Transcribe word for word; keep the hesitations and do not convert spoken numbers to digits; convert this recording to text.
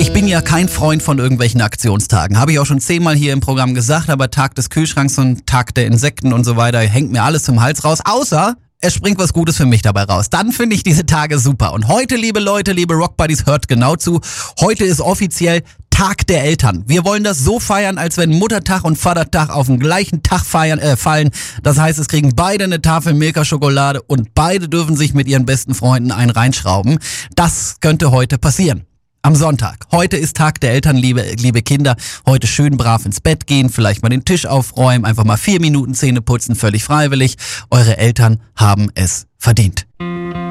Ich bin ja kein Freund von irgendwelchen Aktionstagen. Habe ich auch schon zehnmal hier im Programm gesagt, aber Tag des Kühlschranks und Tag der Insekten und so weiter hängt mir alles zum Hals raus, außer es springt was Gutes für mich dabei raus. Dann finde ich diese Tage super. Und heute, liebe Leute, liebe Rockbuddies, hört genau zu. Heute ist offiziell Tag der Eltern. Wir wollen das so feiern, als wenn Muttertag und Vatertag auf den gleichen Tag feiern, äh, fallen. Das heißt, es kriegen beide eine Tafel Milka-Schokolade und beide dürfen sich mit ihren besten Freunden einen reinschrauben. Das könnte heute passieren. Am Sonntag. Heute ist Tag der Eltern, liebe, liebe Kinder. Heute schön brav ins Bett gehen, vielleicht mal den Tisch aufräumen, einfach mal vier Minuten Zähne putzen, völlig freiwillig. Eure Eltern haben es verdient.